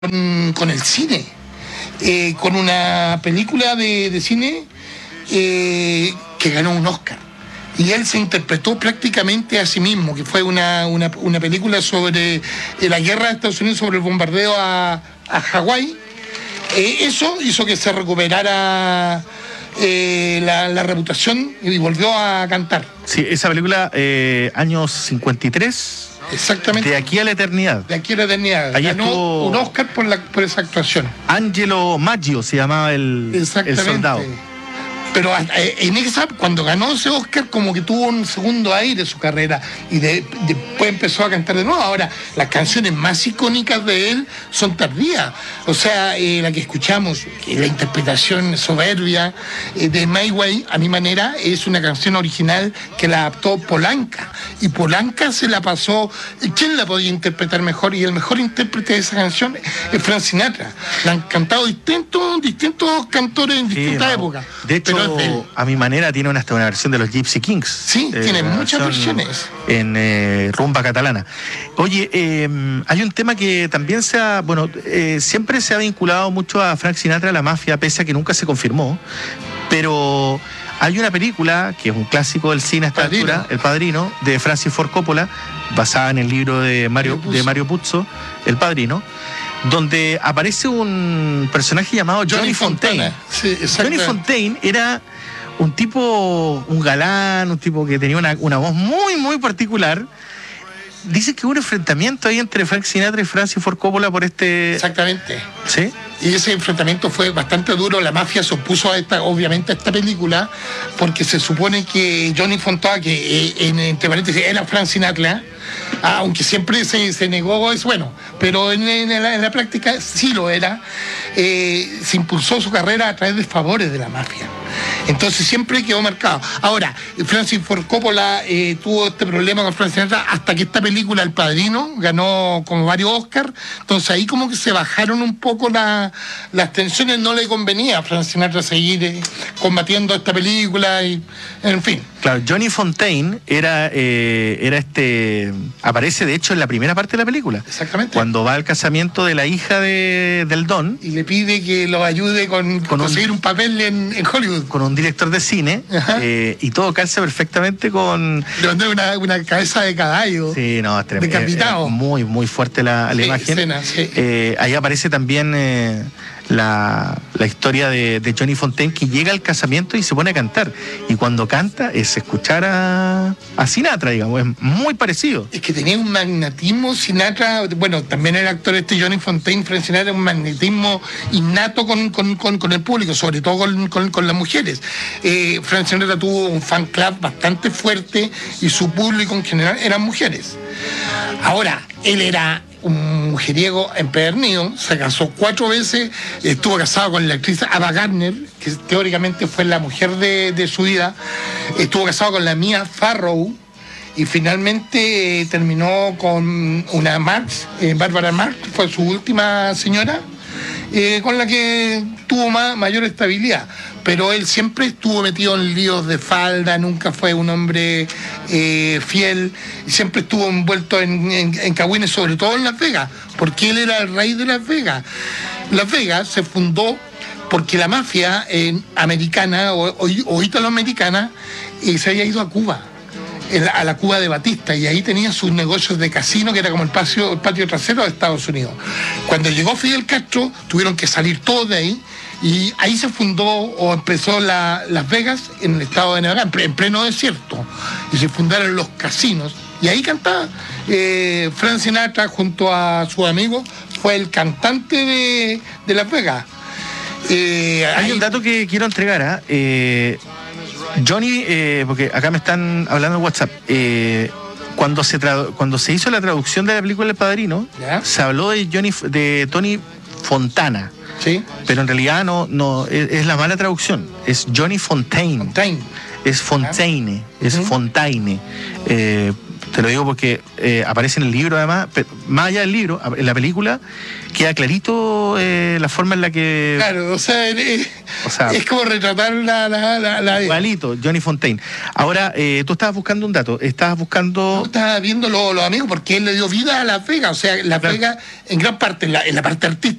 con el cine, con una película de cine que ganó un Oscar. Y él se interpretó prácticamente a sí mismo, que fue una película sobre la guerra de Estados Unidos, sobre el bombardeo a Hawái. Eso hizo que se recuperara la reputación y volvió a cantar. Sí, esa película, años 53. Exactamente. De aquí a la eternidad. De aquí a la eternidad. Ahí ganó estuvo un Oscar por esa actuación. Angelo Maggio se llamaba el soldado. Pero en esa, cuando ganó ese Oscar, como que tuvo un segundo aire su carrera y después empezó a cantar de nuevo. Ahora, las canciones más icónicas de él son tardías. O sea, la que escuchamos, la interpretación soberbia de My Way, a mi manera, es una canción original que la adaptó Polanca. Y Polanca se la pasó. ¿Quién la podía interpretar mejor? Y el mejor intérprete de esa canción es Frank Sinatra. La han cantado distintos cantores en distintas épocas. De hecho, a mi manera tiene hasta una versión de los Gypsy Kings. Sí, tiene muchas versiones. En rumba catalana. Oye, hay un tema que también siempre se ha vinculado mucho a Frank Sinatra, a la mafia, pese a que nunca se confirmó. Pero hay una película que es un clásico del cine a esta altura, El Padrino, de Francis Ford Coppola, basada en el libro de Mario Puzo, El Padrino, donde aparece un personaje llamado Johnny Fontane. Sí, Johnny Fontane era un tipo, un galán, un tipo que tenía una voz muy, muy particular. Dice que hubo un enfrentamiento ahí entre Frank Sinatra y Francis Ford Coppola por este... Exactamente. ¿Sí? Y ese enfrentamiento fue bastante duro. La mafia se opuso obviamente a esta película, porque se supone que Johnny Fontane, que entre paréntesis era Frank Sinatra, aunque siempre se negó eso, bueno, pero en la práctica sí lo era, se impulsó su carrera a través de favores de la mafia. Entonces siempre quedó marcado. Ahora, Francis Ford Coppola tuvo este problema con Frank Sinatra hasta que esta película, El Padrino, ganó como varios Oscars. Entonces ahí como que se bajaron un poco las tensiones. No le convenía a Frank Sinatra seguir combatiendo esta película y en fin. Claro, Johnny Fontane era aparece de hecho en la primera parte de la película. Exactamente. Cuando va al casamiento de la hija del Don. Y le pide que lo ayude con conseguir un papel en Hollywood. Con un director de cine, y todo calza perfectamente con... Le mandé una cabeza de caballo. Sí, no, es tremendo. Decapitado. Muy, muy fuerte la imagen. Escena, sí. Ahí aparece también la historia de Johnny Fontane, que llega al casamiento y se pone a cantar. Y cuando canta es escuchar a Sinatra, digamos, es muy parecido. Es que tenía un magnetismo Sinatra, bueno, también el actor Johnny Fontane, Frank Sinatra, un magnetismo innato con el público, sobre todo con las mujeres. Frank Sinatra tuvo un fan club bastante fuerte y su público en general eran mujeres. Ahora, él era un mujeriego empedernido, se casó 4 veces, estuvo casado con la actriz Ava Gardner, que teóricamente fue la mujer de su vida, estuvo casado con la Mia Farrow y finalmente terminó con una Marx, Bárbara Marx, fue su última señora, con la que tuvo mayor estabilidad. Pero él siempre estuvo metido en líos de falda, nunca fue un hombre fiel, siempre estuvo envuelto en cagüines, sobre todo en Las Vegas, porque él era el rey de Las Vegas. Las Vegas se fundó porque la mafia americana o italoamericana se había ido a Cuba, a la Cuba de Batista, y ahí tenía sus negocios de casino, que era como el patio trasero de Estados Unidos. Cuando llegó Fidel Castro, tuvieron que salir todos de ahí, y ahí se fundó o empezó Las Vegas en el estado de Nevada, en pleno desierto, y se fundaron los casinos, y ahí cantaba Frank Sinatra junto a sus amigos, fue el cantante de Las Vegas. Hay un dato que quiero entregar, Johnny, porque acá me están hablando en WhatsApp, cuando se hizo la traducción de la película El Padrino, ¿ya? Se habló de Tony Fontana. Sí. Pero en realidad no es la mala traducción, es Johnny Fontane. Es Fontaine, es Fontaine. Te lo digo porque aparece en el libro, además, más allá del libro, en la película, queda clarito la forma en la que... Claro, o sea, es como retratar la igualito, Johnny Fontane. Ahora, tú estabas buscando un dato, estabas buscando... No, estaba viendo los amigos, porque él le dio vida a Las Vegas, o sea, Las Vegas, en gran parte, en la parte artística,